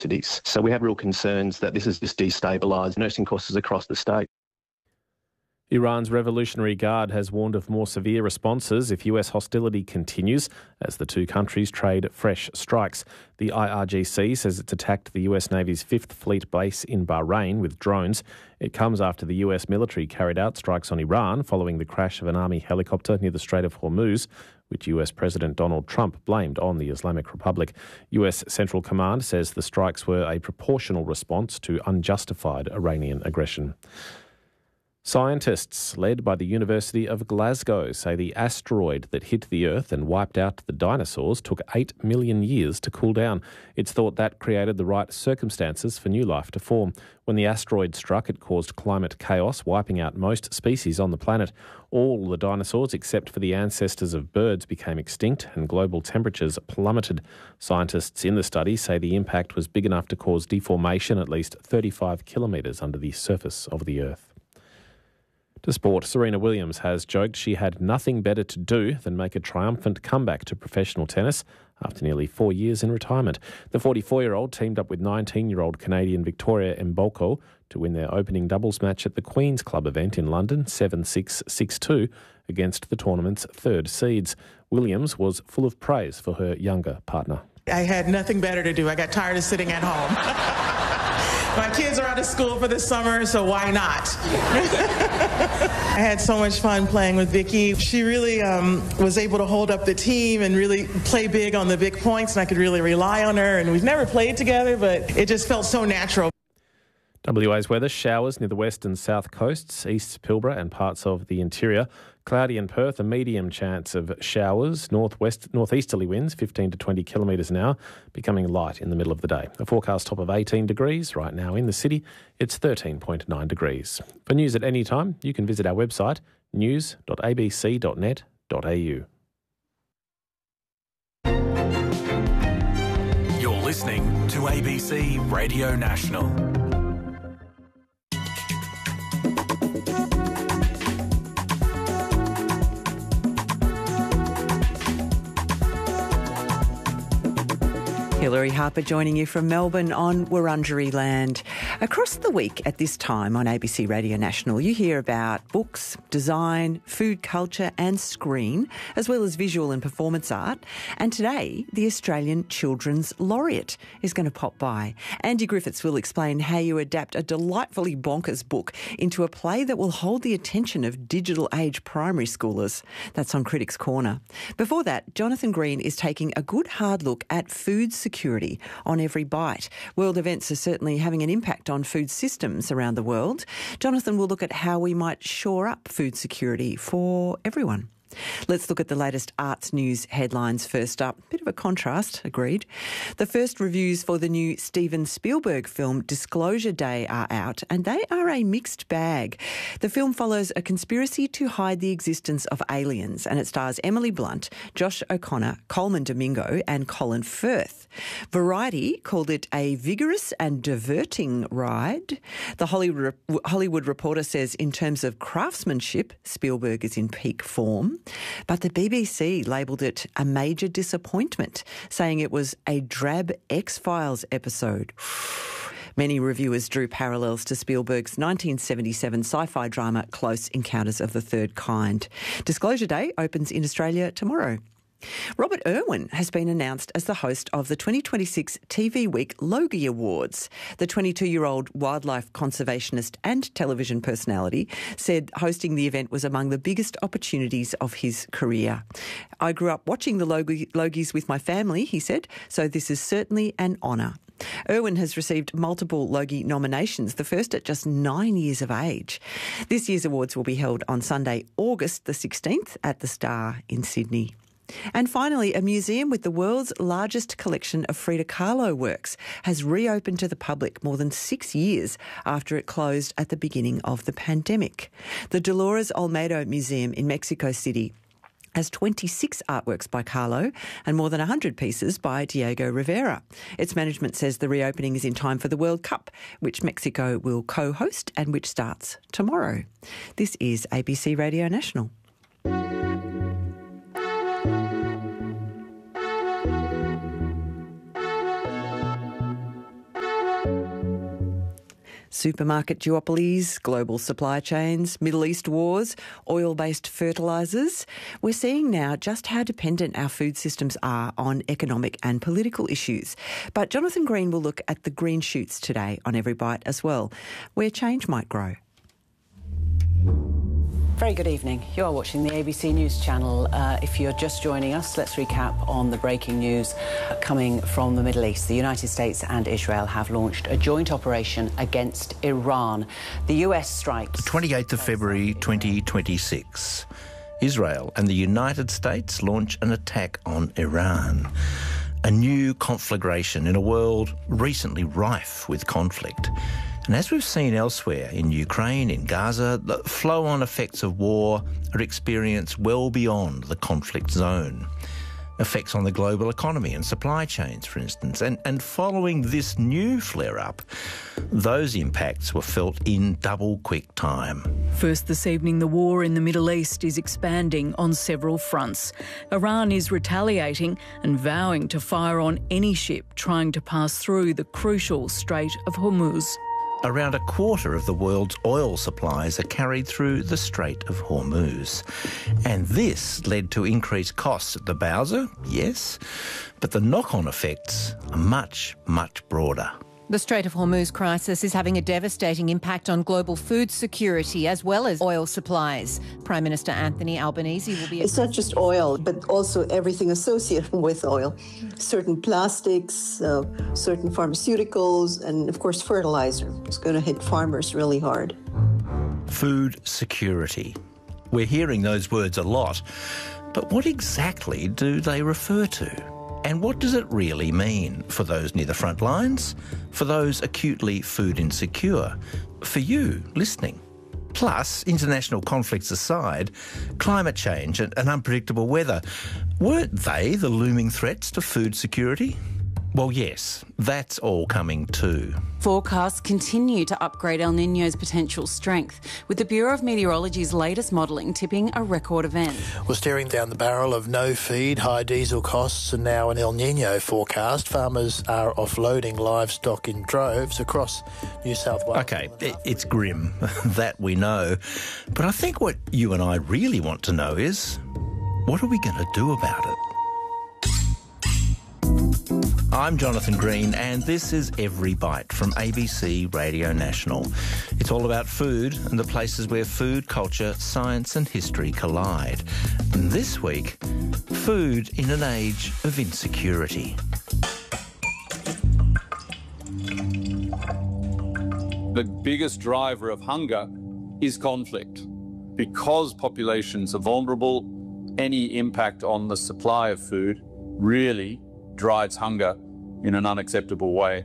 universities. So we have real concerns that this has just destabilised nursing courses across the state. Iran's Revolutionary Guard has warned of more severe responses if US hostility continues as the two countries trade fresh strikes. The IRGC says it's attacked the US Navy's 5th Fleet base in Bahrain with drones. It comes after the US military carried out strikes on Iran following the crash of an army helicopter near the Strait of Hormuz, which US President Donald Trump blamed on the Islamic Republic. US Central Command says the strikes were a proportional response to unjustified Iranian aggression. Scientists, led by the University of Glasgow, say the asteroid that hit the Earth and wiped out the dinosaurs took 8 million years to cool down. It's thought that created the right circumstances for new life to form. When the asteroid struck, it caused climate chaos, wiping out most species on the planet. All the dinosaurs, except for the ancestors of birds, became extinct and global temperatures plummeted. Scientists in the study say the impact was big enough to cause deformation at least 35 kilometres under the surface of the Earth. To sport, Serena Williams has joked she had nothing better to do than make a triumphant comeback to professional tennis after nearly 4 years in retirement. The 44-year-old teamed up with 19-year-old Canadian Victoria Mboko to win their opening doubles match at the Queen's Club event in London, 7-6, 6-2, against the tournament's third seeds. Williams was full of praise for her younger partner. I had nothing better to do. I got tired of sitting at home. My kids are out of school for the summer, so why not? I had so much fun playing with Vicky. She really was able to hold up the team and really play big on the big points, and I could really rely on her. And we've never played together, but it just felt so natural. WA's weather: showers near the west and south coasts, East Pilbara and parts of the interior. Cloudy in Perth, a medium chance of showers. Northeasterly winds 15 to 20 kilometres an hour, becoming light in the middle of the day. A forecast top of 18 degrees. Right now in the city, it's 13.9 degrees. For news at any time, you can visit our website, news.abc.net.au. You're listening to ABC Radio National. Hilary Harper joining you from Melbourne on Wurundjeri land. Across the week at this time on ABC Radio National, you hear about books, design, food culture and screen, as well as visual and performance art. And today, the Australian Children's Laureate is going to pop by. Andy Griffiths will explain how you adapt a delightfully bonkers book into a play that will hold the attention of digital age primary schoolers. That's on Critics Corner. Before that, Jonathan Green is taking a good hard look at food security on every bite. World events are certainly having an impact on food systems around the world. Jonathan will look at how we might shore up food security for everyone. Let's look at the latest arts news headlines first up. Bit of a contrast, agreed. The first reviews for the new Steven Spielberg film Disclosure Day are out, and they are a mixed bag. The film follows a conspiracy to hide the existence of aliens, and it stars Emily Blunt, Josh O'Connor, Coleman Domingo and Colin Firth. Variety called it a vigorous and diverting ride. The Hollywood Reporter says in terms of craftsmanship, Spielberg is in peak form. But the BBC labelled it a major disappointment, saying it was a drab X-Files episode. Many reviewers drew parallels to Spielberg's 1977 sci-fi drama Close Encounters of the Third Kind. Disclosure Day opens in Australia tomorrow. Robert Irwin has been announced as the host of the 2026 TV Week Logie Awards. The 22-year-old wildlife conservationist and television personality said hosting the event was among the biggest opportunities of his career. I grew up watching the Logies with my family, he said, so this is certainly an honour. Irwin has received multiple Logie nominations, the first at just 9 years of age. This year's awards will be held on Sunday, August the 16th at the Star in Sydney. And finally, a museum with the world's largest collection of Frida Kahlo works has reopened to the public more than 6 years after it closed at the beginning of the pandemic. The Dolores Olmedo Museum in Mexico City has 26 artworks by Kahlo and more than 100 pieces by Diego Rivera. Its management says the reopening is in time for the World Cup, which Mexico will co-host and which starts tomorrow. This is ABC Radio National. Supermarket duopolies, global supply chains, Middle East wars, oil-based fertilisers. We're seeing now just how dependent our food systems are on economic and political issues. But Jonathan Green will look at the green shoots today on Every Bite as well, where change might grow. Very good evening. You are watching the ABC News channel. If you're just joining us, let's recap on the breaking news coming from the Middle East. The United States and Israel have launched a joint operation against Iran. The US strikes... The 28th of February 2026. Israel and the United States launch an attack on Iran. A new conflagration in a world recently rife with conflict. And as we've seen elsewhere in Ukraine, in Gaza, the flow-on effects of war are experienced well beyond the conflict zone. Effects on the global economy and supply chains, for instance. And following this new flare-up, those impacts were felt in double quick time. First this evening, the war in the Middle East is expanding on several fronts. Iran is retaliating and vowing to fire on any ship trying to pass through the crucial Strait of Hormuz. Around a quarter of the world's oil supplies are carried through the Strait of Hormuz. And this led to increased costs at the Bowser, yes, but the knock-on effects are much, much broader. The Strait of Hormuz crisis is having a devastating impact on global food security as well as oil supplies. Prime Minister Anthony Albanese will be... It's not just oil, but also everything associated with oil. Certain plastics, certain pharmaceuticals, and of course fertilizer. It's going to hit farmers really hard. Food security. We're hearing those words a lot, but what exactly do they refer to? And what does it really mean for those near the front lines, for those acutely food insecure, for you listening? Plus, international conflicts aside, climate change and unpredictable weather, weren't they the looming threats to food security? Well, yes, that's all coming too. Forecasts continue to upgrade El Niño's potential strength, with the Bureau of Meteorology's latest modelling tipping a record event. We're staring down the barrel of no feed, high diesel costs, and now an El Niño forecast. Farmers are offloading livestock in droves across New South Wales. OK, it's grim, that we know. But I think what you and I really want to know is, what are we going to do about it? I'm Jonathan Green, and this is Every Bite from ABC Radio National. It's all about food and the places where food, culture, science and history collide. And this week, food in an age of insecurity. The biggest driver of hunger is conflict. Because populations are vulnerable, any impact on the supply of food really drives hunger in an unacceptable way.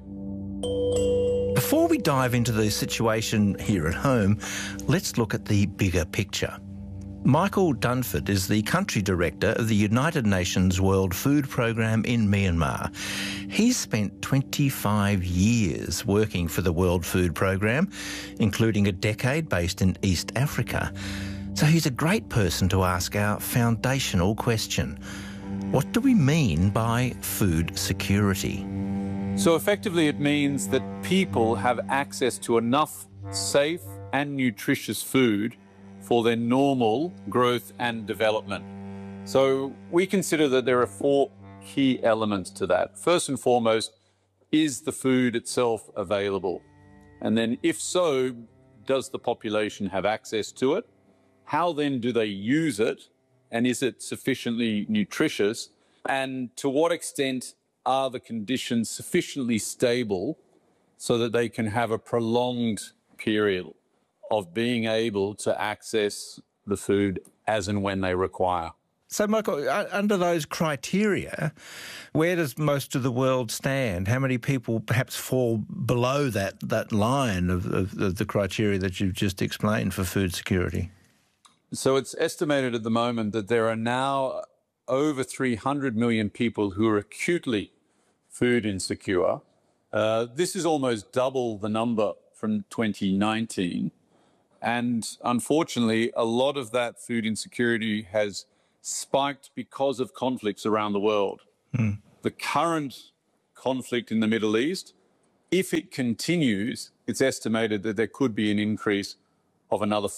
Before we dive into the situation here at home, let's look at the bigger picture. Michael Dunford is the country director of the United Nations World Food Programme in Myanmar. He's spent 25 years working for the World Food Programme, including a decade based in East Africa. So he's a great person to ask our foundational question. What do we mean by food security? So effectively it means that people have access to enough safe and nutritious food for their normal growth and development. So we consider that there are four key elements to that. First and foremost, is the food itself available? And then if so, does the population have access to it? How then do they use it? And is it sufficiently nutritious? And to what extent are the conditions sufficiently stable so that they can have a prolonged period of being able to access the food as and when they require? So, Michael, under those criteria, where does most of the world stand? How many people perhaps fall below that line of the criteria that you've just explained for food security? So it's estimated at the moment that there are now over 300 million people who are acutely food insecure. This is almost double the number from 2019. And unfortunately, a lot of that food insecurity has spiked because of conflicts around the world. The current conflict in the Middle East, if it continues, it's estimated that there could be an increase of another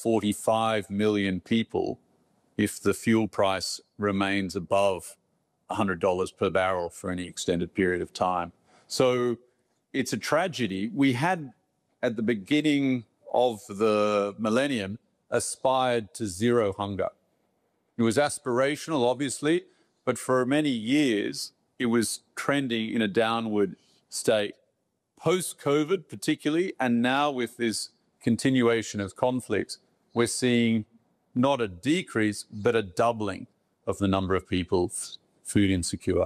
45 million people if the fuel price remains above $100 per barrel for any extended period of time. So it's a tragedy. We had, at the beginning of the millennium, aspired to zero hunger. It was aspirational, obviously, but for many years, it was trending in a downward state. Post-COVID particularly, and now with this continuation of conflicts, we're seeing not a decrease, but a doubling of the number of people food insecure.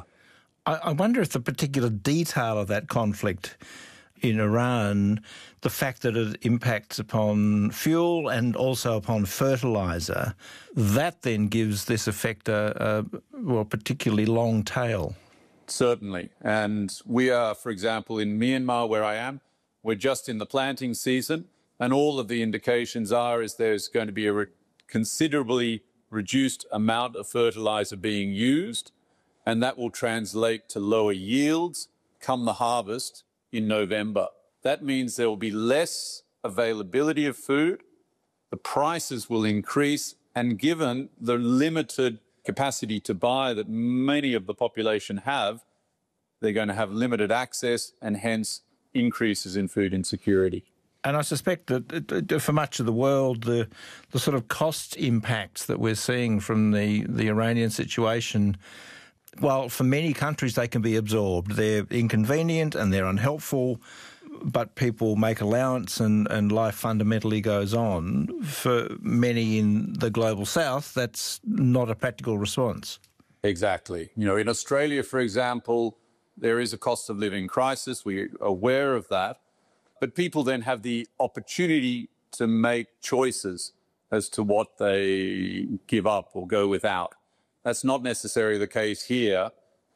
I wonder if the particular detail of that conflict in Iran, the fact that it impacts upon fuel and also upon fertiliser, that then gives this effect a particularly long tail. Certainly. And we are, for example, in Myanmar, where I am, we're just in the planting season, and all of the indications is there's going to be a considerably reduced amount of fertiliser being used, and that will translate to lower yields come the harvest in November. That means there will be less availability of food, the prices will increase, and given the limited capacity to buy that many of the population have, they're going to have limited access and hence increases in food insecurity. And I suspect that for much of the world, the sort of cost impacts that we're seeing from the Iranian situation, while for many countries they can be absorbed, they're inconvenient and they're unhelpful, but people make allowance and life fundamentally goes on. For many in the global south, that's not a practical response. Exactly. You know, in Australia, for example, there is a cost of living crisis. We're aware of that. But people then have the opportunity to make choices as to what they give up or go without. That's not necessarily the case here.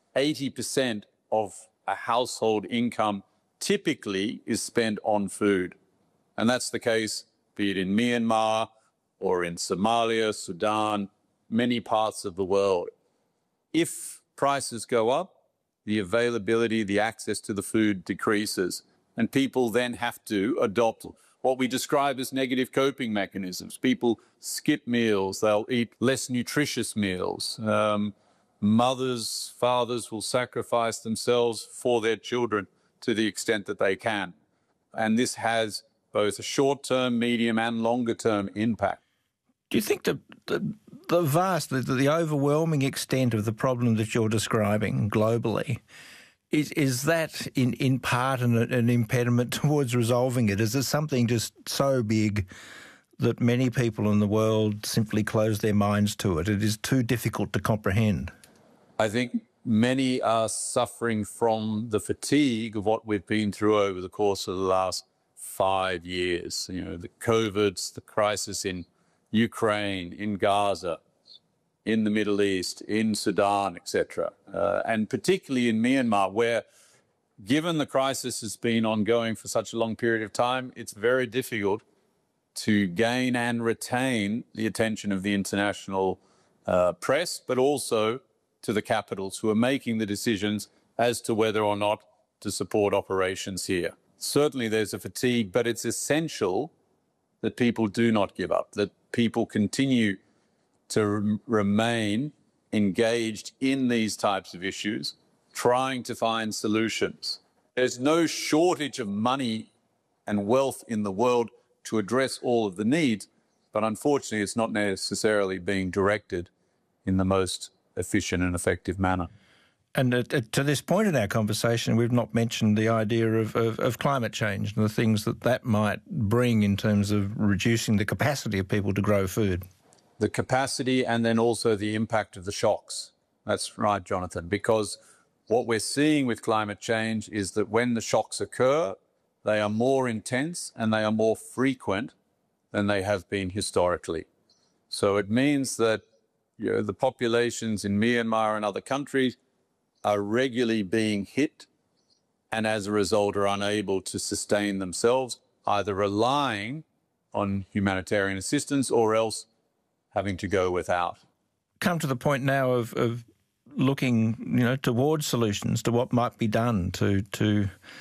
80% of a household income typically is spent on food. And that's the case, be it in Myanmar or in Somalia, Sudan, many parts of the world. If prices go up, the availability, the access to the food decreases. And people then have to adopt what we describe as negative coping mechanisms. People skip meals, they'll eat less nutritious meals. Mothers, fathers will sacrifice themselves for their children to the extent that they can. And this has both a short-term, medium and longer-term impact. Do you think the overwhelming extent of the problem that you're describing globally, is that in part an impediment towards resolving it? Is it something just so big that many people in the world simply close their minds to it? It is too difficult to comprehend. I think many are suffering from the fatigue of what we've been through over the course of the last 5 years. You know, the COVIDs, the crisis in Ukraine, in Gaza, in the Middle East, in Sudan, etc. And particularly in Myanmar, where, given the crisis has been ongoing for such a long period of time, it's very difficult to gain and retain the attention of the international press, but also to the capitals who are making the decisions as to whether or not to support operations here. Certainly there's a fatigue, but it's essential that people do not give up, that people continue to remain engaged in these types of issues, trying to find solutions. There's no shortage of money and wealth in the world to address all of the needs, but unfortunately it's not necessarily being directed in the most efficient and effective manner. And to this point in our conversation, we've not mentioned the idea of climate change and the things that might bring in terms of reducing the capacity of people to grow food. The capacity and then also the impact of the shocks. That's right, Jonathan, because what we're seeing with climate change is that when the shocks occur, they are more intense and they are more frequent than they have been historically. So it means that the populations in Myanmar and other countries are regularly being hit and as a result are unable to sustain themselves, either relying on humanitarian assistance or else having to go without. Come to the point now of looking, towards solutions, to what might be done to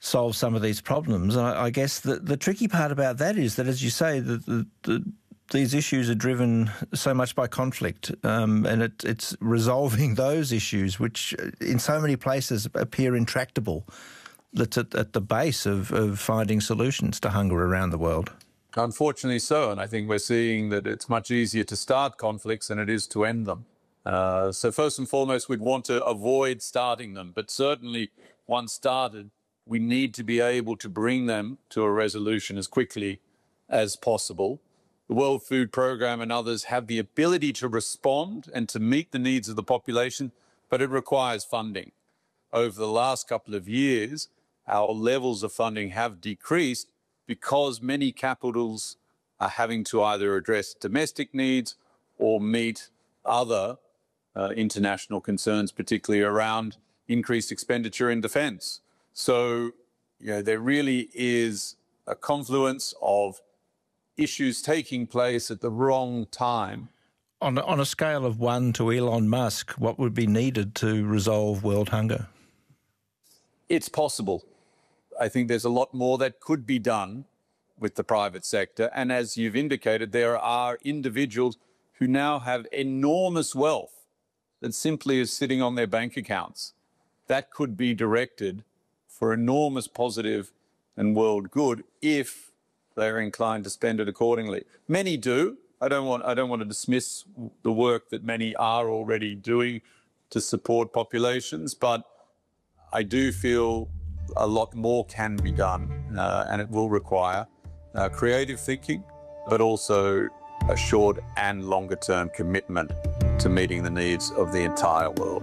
solve some of these problems. I guess the tricky part about that is that, as you say, these issues are driven so much by conflict, and it's resolving those issues, which in so many places appear intractable, that's at the base of finding solutions to hunger around the world. Unfortunately so, and I think we're seeing that it's much easier to start conflicts than it is to end them. So first and foremost, we'd want to avoid starting them, but certainly once started, we need to be able to bring them to a resolution as quickly as possible. The World Food Programme and others have the ability to respond and to meet the needs of the population, but it requires funding. Over the last couple of years, our levels of funding have decreased because many capitals are having to either address domestic needs or meet other international concerns, particularly around increased expenditure in defence. So, there really is a confluence of issues taking place at the wrong time. On a scale of 1 to Elon Musk, what would be needed to resolve world hunger? It's possible. I think there's a lot more that could be done with the private sector. And as you've indicated, there are individuals who now have enormous wealth that simply is sitting on their bank accounts. That could be directed for enormous positive and world good if they're inclined to spend it accordingly. Many do. I don't want to dismiss the work that many are already doing to support populations, but I do feel a lot more can be done, and it will require creative thinking, but also a short and longer term commitment to meeting the needs of the entire world.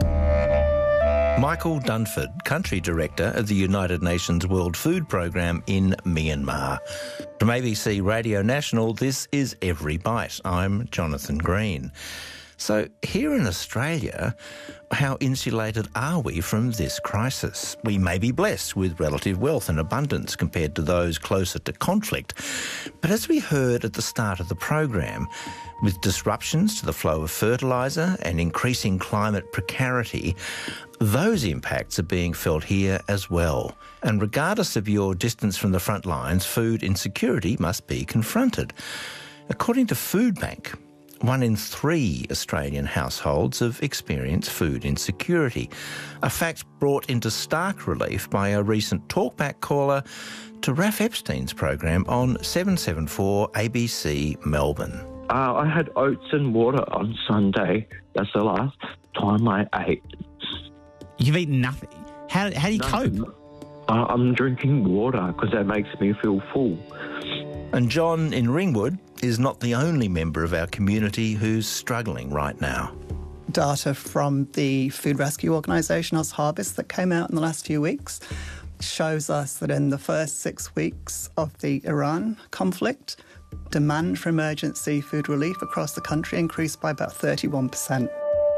Michael Dunford, Country Director of the United Nations World Food Programme in Myanmar. From ABC Radio National, this is Every Bite. I'm Jonathan Green. So here in Australia, how insulated are we from this crisis? We may be blessed with relative wealth and abundance compared to those closer to conflict. But as we heard at the start of the program, with disruptions to the flow of fertiliser and increasing climate precarity, those impacts are being felt here as well. And regardless of your distance from the front lines, food insecurity must be confronted. According to Foodbank, 1 in 3 Australian households have experienced food insecurity, a fact brought into stark relief by a recent talkback caller to Raf Epstein's program on 774 ABC Melbourne. I had oats and water on Sunday. That's the last time I ate. You've eaten nothing? How do you cope? I'm drinking water because that makes me feel full. And John in Ringwood is not the only member of our community who's struggling right now. Data from the food rescue organisation OzHarvest that came out in the last few weeks shows us that in the first 6 weeks of the Iran conflict, demand for emergency food relief across the country increased by about 31%.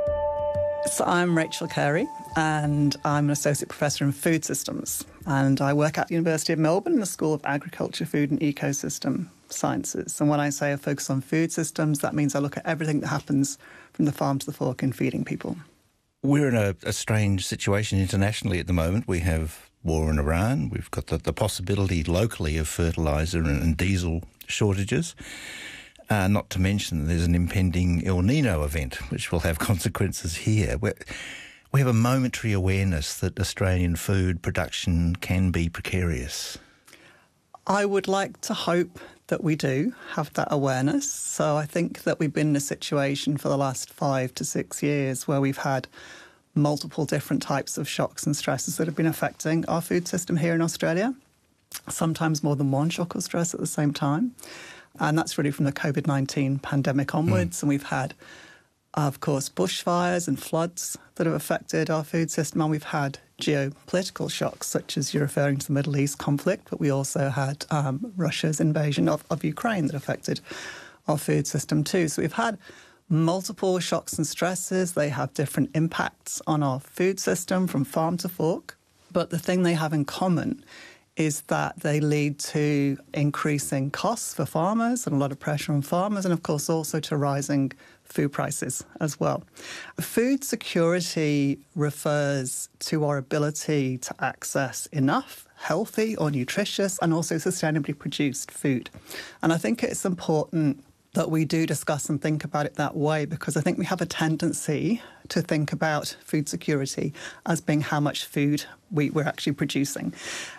So I'm Rachel Carey and I'm an Associate Professor in Food Systems, and I work at the University of Melbourne in the School of Agriculture, Food and Ecosystem Sciences. And when I say I focus on food systems, that means I look at everything that happens from the farm to the fork in feeding people. We're in a strange situation internationally at the moment. We have war in Iran. We've got the possibility locally of fertiliser and diesel shortages. Not to mention there's an impending El Nino event, which will have consequences here. We have a momentary awareness that Australian food production can be precarious. I would like to hope that we do have that awareness. So I think that we've been in a situation for the last 5 to 6 years where we've had multiple different types of shocks and stresses that have been affecting our food system here in Australia, sometimes more than one shock or stress at the same time. And that's really from the COVID-19 pandemic onwards. And we've had, of course, bushfires and floods that have affected our food system. And we've had geopolitical shocks, such as you're referring to the Middle East conflict. But we also had Russia's invasion of Ukraine that affected our food system too. So we've had multiple shocks and stresses. They have different impacts on our food system from farm to fork. But the thing they have in common is that they lead to increasing costs for farmers and a lot of pressure on farmers, and of course also to rising food prices as well. Food security refers to our ability to access enough healthy or nutritious and also sustainably produced food. And I think it's important that we do discuss and think about it that way, because I think we have a tendency to think about food security as being how much food we're actually producing.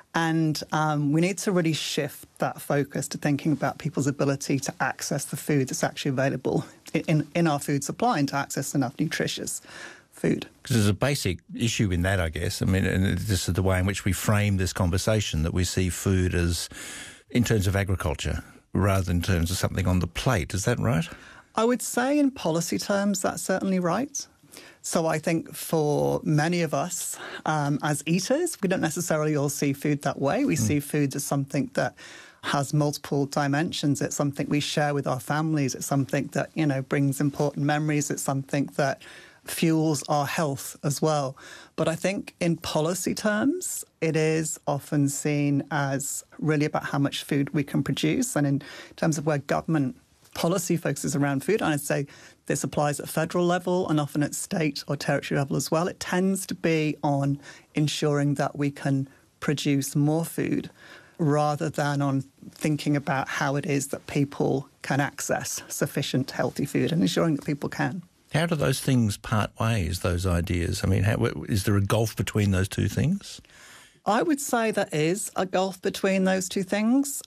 And we need to really shift that focus to thinking about people's ability to access the food that's actually available in our food supply and to access enough nutritious food. Because there's a basic issue in that, I guess. I mean, and this is the way in which we frame this conversation, that we see food as in terms of agriculture rather than in terms of something on the plate. Is that right? I would say in policy terms that's certainly right. So I think for many of us as eaters, we don't necessarily all see food that way. We see food as something that has multiple dimensions. It's something we share with our families. It's something that, you know, brings important memories. It's something that fuels our health as well. But I think in policy terms, it is often seen as really about how much food we can produce. And in terms of where government policy focuses around food, and I'd say this applies at federal level and often at state or territory level as well, it tends to be on ensuring that we can produce more food rather than on thinking about how it is that people can access sufficient healthy food and ensuring that people can. How do those things part ways, those ideas? I mean, is there a gulf between those two things? I would say there is a gulf between those two things.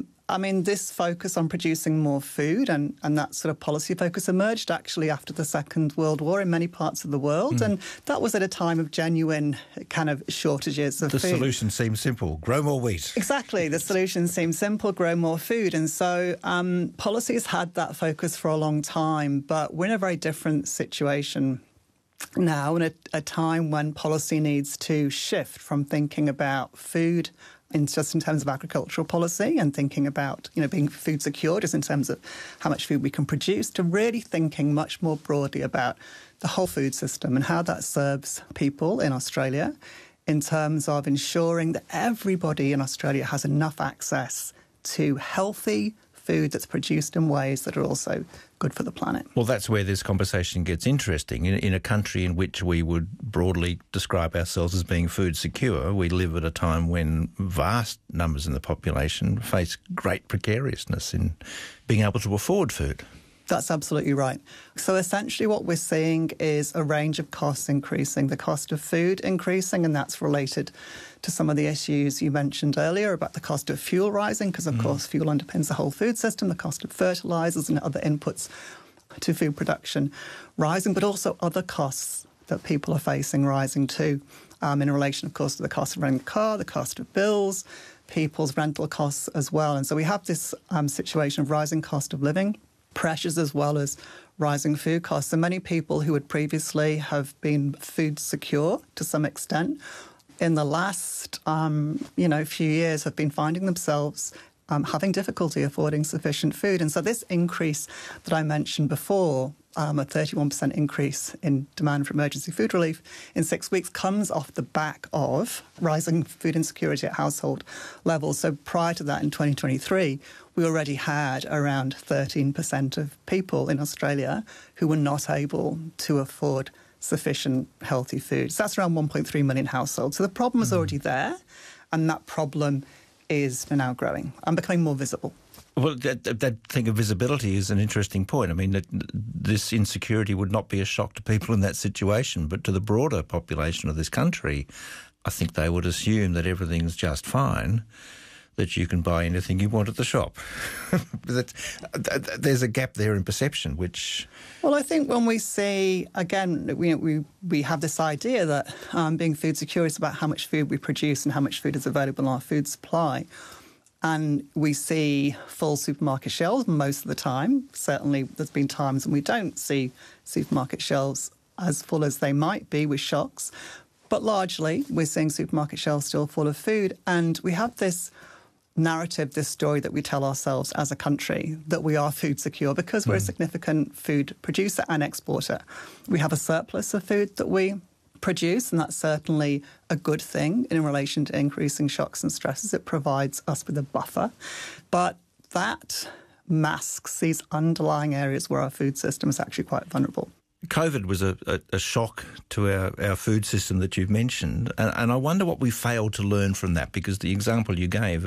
I mean, this focus on producing more food and that sort of policy focus emerged actually after the Second World War in many parts of the world. And that was at a time of genuine kind of shortages of food. The solution seems simple: grow more wheat. Exactly. The solution seems simple: grow more food. And so policy has had that focus for a long time, but we're in a very different situation now, in a time when policy needs to shift from thinking about food in terms of agricultural policy and thinking about, you know, being food secure just in terms of how much food we can produce, to really thinking much more broadly about the whole food system and how that serves people in Australia in terms of ensuring that everybody in Australia has enough access to healthy food that's produced in ways that are also good for the planet. Well, that's where this conversation gets interesting. In a country in which we would broadly describe ourselves as being food secure, we live at a time when vast numbers in the population face great precariousness in being able to afford food. That's absolutely right. So essentially what we're seeing is a range of costs increasing, the cost of food increasing, and that's related to some of the issues you mentioned earlier about the cost of fuel rising, because of course fuel underpins the whole food system, the cost of fertilisers and other inputs to food production rising, but also other costs that people are facing rising too, in relation, of course, to the cost of renting a car, the cost of bills, people's rental costs as well. And so we have this situation of rising cost of living pressures as well as rising food costs. And many people who would previously have been food secure to some extent in the last, few years have been finding themselves having difficulty affording sufficient food. And so this increase that I mentioned before, a 31% increase in demand for emergency food relief in 6 weeks, comes off the back of rising food insecurity at household levels. So prior to that, in 2023, we already had around 13% of people in Australia who were not able to afford sufficient healthy food. So that's around 1.3 million households. So the problem is already there, and that problem is now growing and becoming more visible. Well, that thing of visibility is an interesting point. I mean, this insecurity would not be a shock to people in that situation, but to the broader population of this country, I think they would assume that everything's just fine, that you can buy anything you want at the shop. There's a gap there in perception, which... Well, I think when we see, again, we have this idea that being food secure is about how much food we produce and how much food is available in our food supply. And we see full supermarket shelves most of the time. Certainly there's been times when we don't see supermarket shelves as full as they might be with shocks. But largely we're seeing supermarket shelves still full of food. And we have this narrative, this story that we tell ourselves as a country, that we are food secure because we're a significant food producer and exporter. We have a surplus of food that we produce, and that's certainly a good thing in relation to increasing shocks and stresses. It provides us with a buffer. But that masks these underlying areas where our food system is actually quite vulnerable. COVID was a shock to our food system that you've mentioned, and I wonder what we failed to learn from that, because the example you gave